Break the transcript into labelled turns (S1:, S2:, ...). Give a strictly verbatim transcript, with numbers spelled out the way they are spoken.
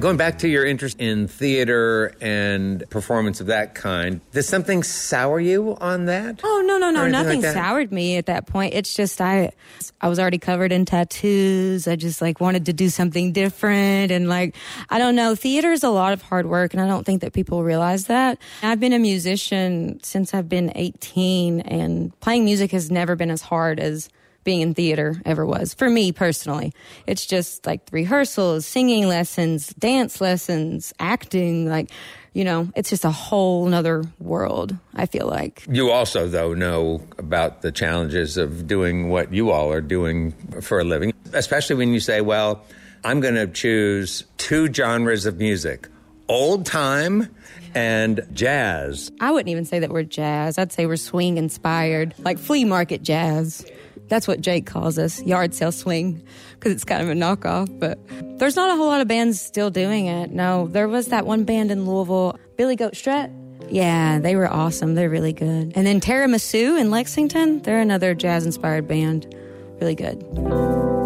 S1: Going back to your interest in theater and performance of that kind, does something sour you on that?
S2: Oh, no, no, no. Nothing
S1: like
S2: soured me at that point. It's just I I was already covered in tattoos. I just, like, wanted to do something different. And, like, I don't know. Theater is a lot of hard work, and I don't think that people realize that. I've been a musician since I've been eighteen, and playing music has never been as hard as being in theater ever was, for me personally. It's just like rehearsals, singing lessons, dance lessons, acting, like, you know, it's just a whole nother world, I feel like.
S1: You also, though, know about the challenges of doing what you all are doing for a living, especially when you say, well, I'm going to choose two genres of music, old time and jazz.
S2: I wouldn't even say that we're jazz. I'd say we're swing inspired, like flea market jazz. That's what Jake calls us, yard sale swing, because it's kind of a knockoff. But there's not a whole lot of bands still doing it. No, there was that one band in Louisville, Billy Goat Strut. Yeah, they were awesome. They're really good. And then Tiramisu in Lexington, they're another jazz-inspired band. Really good.